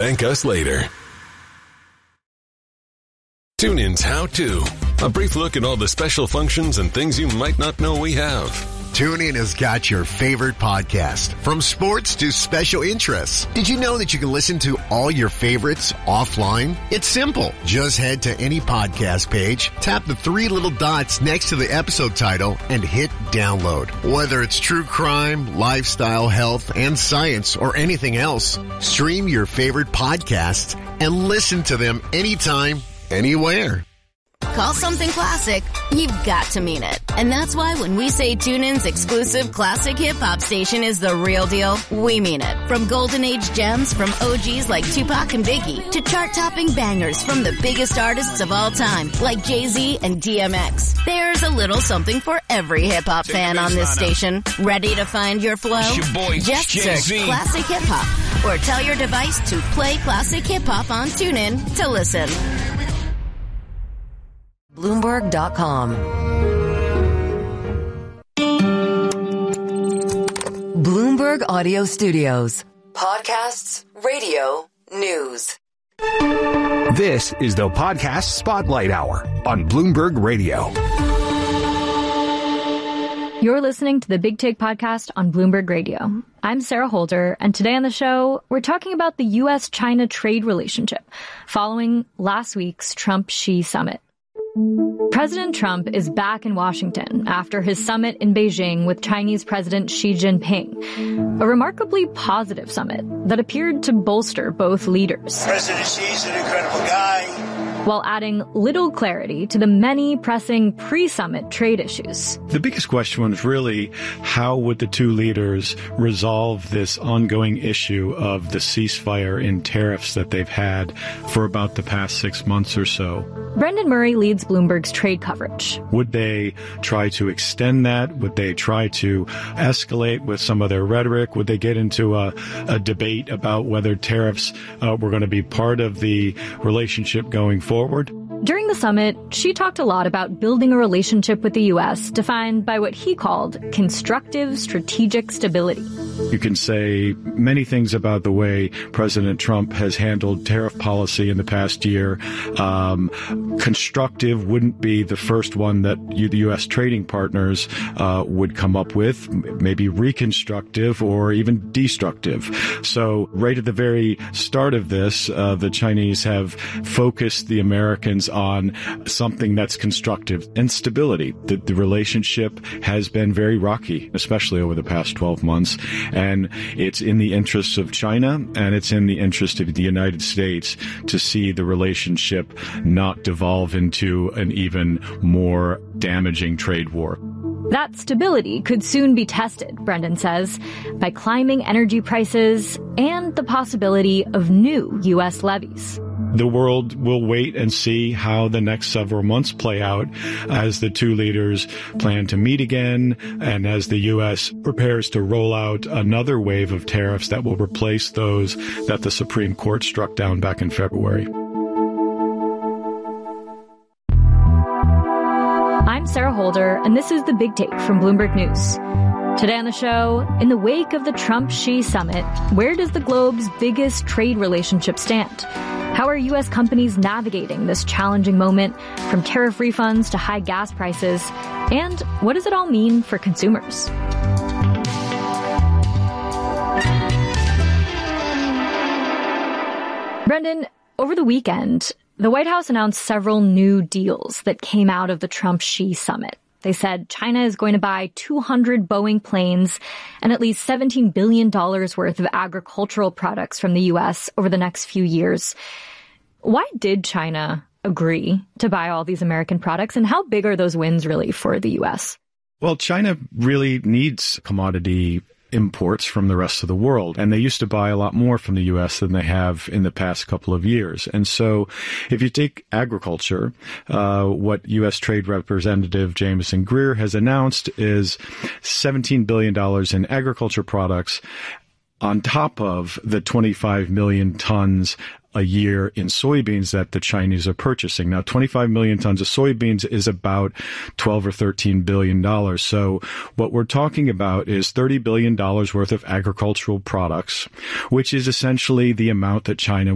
thank us later. TuneIn's How To. A brief look at all the special functions and things you might not know we have. TuneIn has got your favorite podcast, from sports to special interests. Did you know that you can listen to all your favorites offline? It's simple. Just head to any podcast page, tap the three little dots next to the episode title, and hit download. Whether it's true crime, lifestyle, health, and science, or anything else, stream your favorite podcasts and listen to them anytime, anywhere. Call something classic, you've got to mean it. And that's why when we say TuneIn's exclusive classic hip-hop station is the real deal, we mean it. From golden age gems from OGs like Tupac and Biggie to chart-topping bangers from the biggest artists of all time like Jay-Z and DMX. There's a little something for every hip-hop fan on this station. Ready to find your flow? It's your boy, just Jay-Z. search Classic Hip-Hop or tell your device to play Classic Hip-Hop on TuneIn to listen. Bloomberg.com. Bloomberg Audio Studios. Podcasts, radio, news. This is the Podcast Spotlight Hour on Bloomberg Radio. You're listening to the Big Take Podcast on Bloomberg Radio. I'm Sarah Holder, and today on the show, we're talking about the U.S.-China trade relationship following last week's Trump-Xi summit. President Trump is back in Washington after his summit in Beijing with Chinese President Xi Jinping, a remarkably positive summit that appeared to bolster both leaders. President Xi's an incredible guy. While adding little clarity to the many pressing pre-summit trade issues. The biggest question was really, how would the two leaders resolve this ongoing issue of the ceasefire in tariffs that they've had for about the past 6 months or so? Brendan Murray leads Bloomberg's trade coverage. Would they try to extend that? Would they try to escalate with some of their rhetoric? Would they get into a debate about whether tariffs were going to be part of the relationship going forward? During the summit, Xi talked a lot about building a relationship with the U.S. defined by what he called constructive strategic stability. You can say many things about the way President Trump has handled tariff policy in the past year. Constructive wouldn't be the first one that the U.S. trading partners would come up with, maybe reconstructive or even destructive. So right at the very start of this, the Chinese have focused the Americans on something that's constructive and stability. The relationship has been very rocky, especially over the past 12 months. And it's in the interests of China and it's in the interest of the United States to see the relationship not devolve into an even more damaging trade war. That stability could soon be tested, Brendan says, by climbing energy prices and the possibility of new U.S. levies. The world will wait and see how the next several months play out as the two leaders plan to meet again and as the U.S. prepares to roll out another wave of tariffs that will replace those that the Supreme Court struck down back in February. I'm Sarah Holder, and this is The Big Take from Bloomberg News. Today on the show, in the wake of the Trump-Xi summit, where does the globe's biggest trade relationship stand? How are U.S. companies navigating this challenging moment, from tariff refunds to high gas prices? And what does it all mean for consumers? Brendan, over the weekend, the White House announced several new deals that came out of the Trump-Xi summit. They said China is going to buy 200 Boeing planes and at least $17 billion worth of agricultural products from the U.S. over the next few years. Why did China agree to buy all these American products, and how big are those wins really for the U.S.? Well, China really needs commodity imports from the rest of the world. And they used to buy a lot more from the U.S. than they have in the past couple of years. And so if you take agriculture, what U.S. Trade Representative Jameson Greer has announced is $17 billion in agriculture products on top of the 25 million tons a year in soybeans that the Chinese are purchasing. Now, 25 million tons of soybeans is about $12 or $13 billion. So what we're talking about is $30 billion worth of agricultural products, which is essentially the amount that China